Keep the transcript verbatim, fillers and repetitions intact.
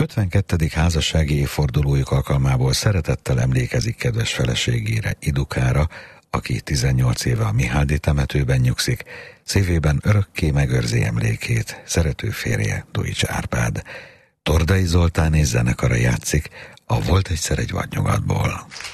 ötvenkettedik házassági évfordulójuk alkalmából szeretettel emlékezik kedves feleségére, Idukára, aki tizennyolc éve a Mihály temetőben nyugszik, szívében örökké megőrzi emlékét, szerető férje, Dujics Árpád. Tordai Zoltán és zenekara játszik a Volt egyszer egy vadnyugatból.